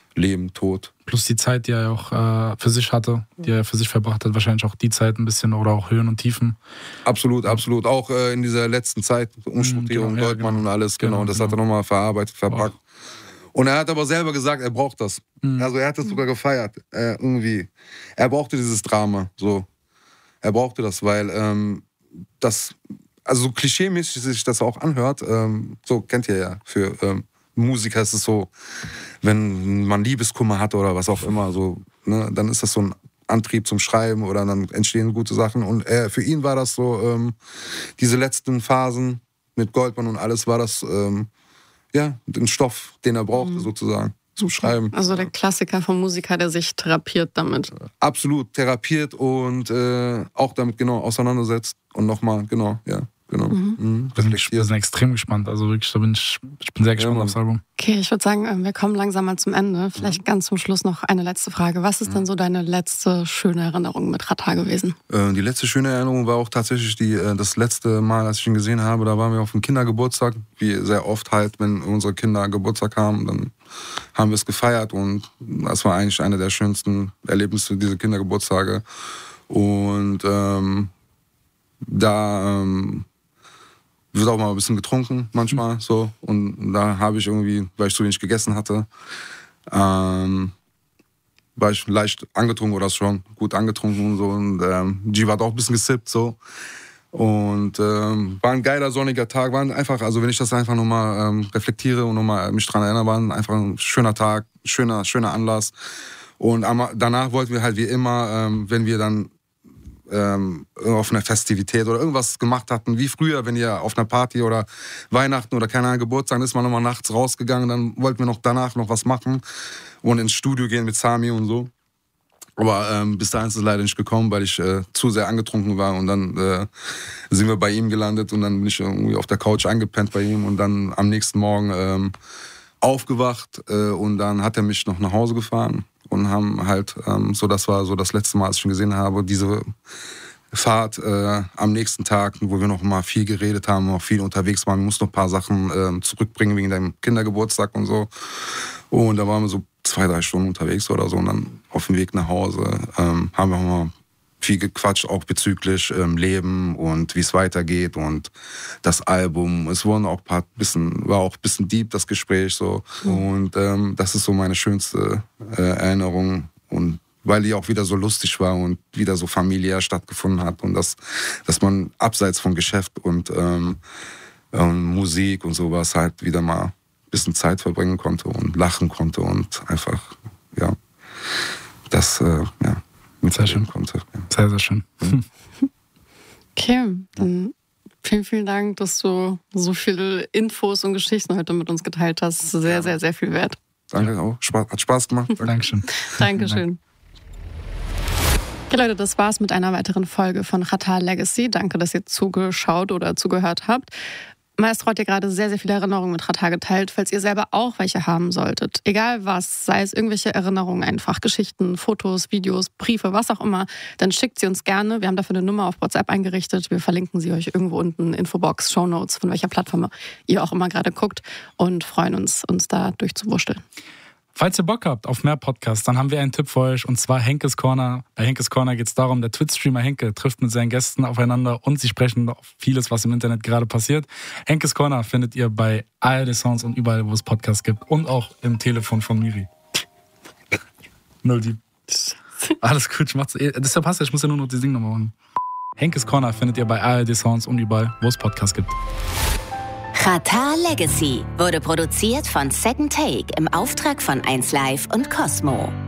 Leben, Tod. Plus die Zeit, die er auch für sich hatte, die er für sich verbracht hat, wahrscheinlich auch die Zeit ein bisschen oder auch Höhen und Tiefen. Absolut, absolut. Auch in dieser letzten Zeit, Umstrukturierung, genau, Goldmann und alles, genau. Das hat er nochmal verarbeitet, verpackt. Und er hat aber selber gesagt, er braucht das. Also er hat das sogar gefeiert, irgendwie. Er brauchte dieses Drama, so. Er brauchte das, weil das, also so klischeemäßig sich das auch anhört, so kennt ihr ja, für Musiker ist es so, wenn man Liebeskummer hat oder was auch immer, so, ne, dann ist das so ein Antrieb zum Schreiben oder dann entstehen gute Sachen. Und für ihn war das so, diese letzten Phasen mit Goldmann und alles, war das ein Stoff, den er brauchte sozusagen zum Schreiben. Also der Klassiker vom Musiker, der sich therapiert damit. Absolut, therapiert und auch damit genau auseinandersetzt und nochmal, genau. Wir sind extrem gespannt. Also wirklich, ich bin sehr gespannt aufs Album. Okay, ich würde sagen, wir kommen langsam mal zum Ende. Vielleicht ganz zum Schluss noch eine letzte Frage. Was ist denn so deine letzte schöne Erinnerung mit Xatar gewesen? Die letzte schöne Erinnerung war auch tatsächlich das letzte Mal, als ich ihn gesehen habe. Da waren wir auf dem Kindergeburtstag. Wie sehr oft halt, wenn unsere Kinder Geburtstag haben, dann haben wir es gefeiert. Und das war eigentlich einer der schönsten Erlebnisse, diese Kindergeburtstage. Und da wird auch mal ein bisschen getrunken manchmal so, und da habe ich irgendwie, weil ich zu wenig gegessen hatte, war ich leicht angetrunken oder schon gut angetrunken und so, und G war auch ein bisschen gesippt so, und war ein geiler sonniger Tag, war einfach, also wenn ich das einfach nochmal reflektiere und nochmal mich dran erinnere, war einfach ein schöner Tag, schöner Anlass, und danach wollten wir halt wie immer, wenn wir dann auf einer Festivität oder irgendwas gemacht hatten, wie früher, wenn ihr auf einer Party oder Weihnachten oder keine Ahnung, Geburtstag, dann ist man nochmal nachts rausgegangen, dann wollten wir noch danach noch was machen und ins Studio gehen mit Sami und so. Aber bis dahin ist es leider nicht gekommen, weil ich zu sehr angetrunken war, und dann sind wir bei ihm gelandet und dann bin ich irgendwie auf der Couch eingepennt bei ihm und dann am nächsten Morgen aufgewacht und dann hat er mich noch nach Hause gefahren. Und haben halt, das war so das letzte Mal, als ich ihn gesehen habe, diese Fahrt am nächsten Tag, wo wir noch mal viel geredet haben, noch viel unterwegs waren. Wir mussten noch ein paar Sachen zurückbringen wegen deinem Kindergeburtstag und so. Und da waren wir so 2-3 Stunden unterwegs oder so. Und dann auf dem Weg nach Hause haben wir mal viel gequatscht, auch bezüglich Leben und wie es weitergeht und das Album. Es wurden auch war auch ein bisschen deep, das Gespräch so. Und das ist so meine schönste Erinnerung. Und weil die auch wieder so lustig war und wieder so familiär stattgefunden hat und dass man abseits von Geschäft und Musik und sowas halt wieder mal ein bisschen Zeit verbringen konnte und lachen konnte und einfach, mit sehr schön konnte. Ja. Sehr, sehr schön. Okay, dann vielen, vielen Dank, dass du so viele Infos und Geschichten heute mit uns geteilt hast. Sehr, sehr, sehr viel wert. Danke auch. Hat Spaß gemacht. Dankeschön. Dankeschön. Okay, Leute, das war's mit einer weiteren Folge von Xatar Legacy. Danke, dass ihr zugeschaut oder zugehört habt. Maestro hat ja gerade sehr, sehr viele Erinnerungen mit Xatar geteilt. Falls ihr selber auch welche haben solltet, egal was, sei es irgendwelche Erinnerungen einfach, Geschichten, Fotos, Videos, Briefe, was auch immer, dann schickt sie uns gerne. Wir haben dafür eine Nummer auf WhatsApp eingerichtet. Wir verlinken sie euch irgendwo unten, Infobox, Shownotes, von welcher Plattform ihr auch immer gerade guckt, und freuen uns da durchzuwurschteln. Falls ihr Bock habt auf mehr Podcasts, dann haben wir einen Tipp für euch, und zwar Henkes Corner. Bei Henkes Corner geht es darum, der Twitch-Streamer Henke trifft mit seinen Gästen aufeinander und sie sprechen auf vieles, was im Internet gerade passiert. Henkes Corner findet ihr bei ARD Sounds und überall, wo es Podcasts gibt, und auch im Telefon von Miri. 07. Alles gut, ich mach's. Das passt ja, ich muss ja nur noch die Singnummer machen. Henkes Corner findet ihr bei ARD Sounds und überall, wo es Podcasts gibt. Xatar Legacy wurde produziert von Second Take im Auftrag von 1Live und Cosmo.